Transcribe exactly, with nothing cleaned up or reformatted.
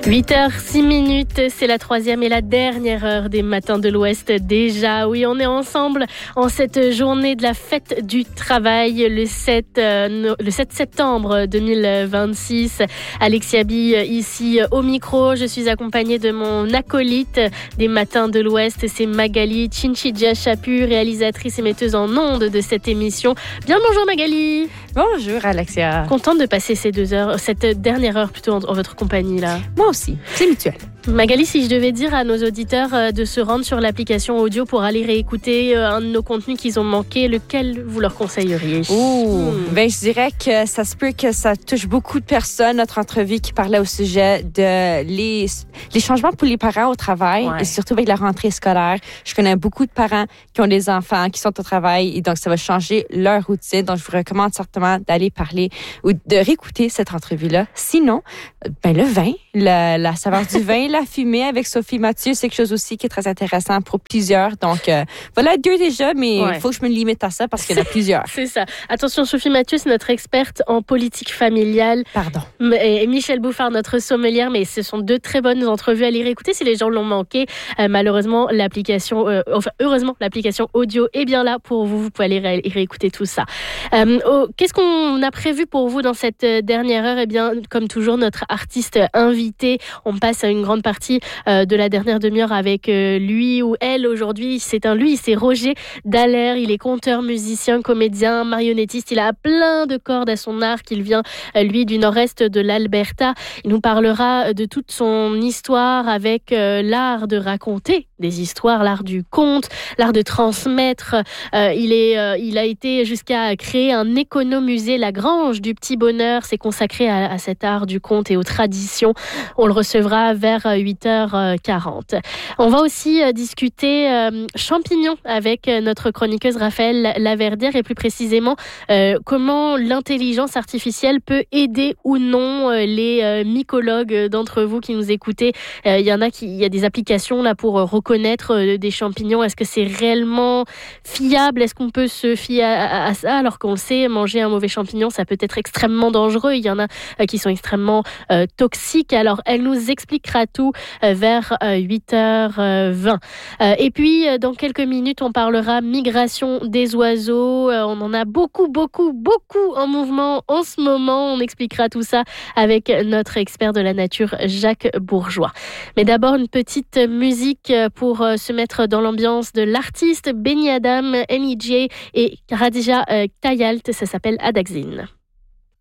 huit heures six minutes, c'est la troisième et la dernière heure des Matins de l'Ouest déjà. Oui, on est ensemble en cette journée de la fête du travail, le sept, euh, le sept septembre deux mille vingt-six. Alexia Bille ici au micro. Je suis accompagnée de mon acolyte des Matins de l'Ouest, c'est Magali Chinchidja Chapu, réalisatrice et metteuse en ondes de cette émission. Bien bonjour Magali. Bonjour Alexia. Contente de passer ces deux heures, cette dernière heure plutôt en, en votre compagnie là. Moi aussi, c'est mutuel. Magali, si je devais dire à nos auditeurs de se rendre sur l'application audio pour aller réécouter un de nos contenus qu'ils ont manqué, lequel vous leur conseilleriez? Oh, hmm. ben je dirais que ça se peut que ça touche beaucoup de personnes, notre entrevue qui parlait au sujet de les, les changements pour les parents au travail, ouais. Et surtout avec la rentrée scolaire. Je connais beaucoup de parents qui ont des enfants qui sont au travail et donc ça va changer leur routine. Donc je vous recommande certainement d'aller parler ou de réécouter cette entrevue-là. Sinon, ben le vin, la, la saveur du vin, la fumée avec Sophie Mathieu, c'est quelque chose aussi qui est très intéressant pour plusieurs. Donc, euh, voilà deux déjà, mais il ouais. faut que je me limite à ça parce qu'il y en a plusieurs. C'est ça. Attention, Sophie Mathieu, c'est notre experte en politique familiale. Pardon. Et Michel Bouffard, notre sommelière, mais ce sont deux très bonnes entrevues à les réécouter si les gens l'ont manqué. Euh, malheureusement, l'application, euh, enfin, heureusement, l'application audio est bien là pour vous. Vous pouvez aller ré- réécouter tout ça. Euh, oh, qu'est-ce qu'on a prévu pour vous dans cette dernière heure? Eh bien, comme toujours, notre artiste invité, on passe à une grande partie euh, de la dernière demi-heure avec euh, lui ou elle. Aujourd'hui, c'est un lui, c'est Roger Dallaire. Il est conteur, musicien, comédien, marionnettiste. Il a plein de cordes à son arc. Il vient, euh, lui, du nord-est de l'Alberta. Il nous parlera de toute son histoire avec euh, l'art de raconter des histoires, l'art du conte, l'art de transmettre. Euh, il, est, euh, il a été jusqu'à créer un économusée, la Grange du Petit Bonheur. C'est consacré à, à cet art du conte et aux traditions. On le recevra vers huit heures quarante. On va aussi euh, discuter euh, champignons avec notre chroniqueuse Raphaël Laverdière et plus précisément euh, comment l'intelligence artificielle peut aider ou non euh, les euh, mycologues d'entre vous qui nous écoutez. Il euh, y en a qui, il y a des applications là pour euh, reconnaître euh, des champignons. Est-ce que c'est réellement fiable? Est-ce qu'on peut se fier à, à, à ça alors qu'on le sait, manger un mauvais champignon, ça peut être extrêmement dangereux. Il y en a euh, qui sont extrêmement euh, toxiques. Alors elle nous expliquera tout euh, vers euh, huit heures vingt. Euh, et puis, euh, dans quelques minutes, on parlera migration des oiseaux. Euh, on en a beaucoup, beaucoup, beaucoup en mouvement en ce moment. On expliquera tout ça avec notre expert de la nature, Jacques Bourgeois. Mais d'abord, une petite musique pour euh, se mettre dans l'ambiance de l'artiste Benny Adam, M E J et Khadija euh, Kayalt. Ça s'appelle Adaxine.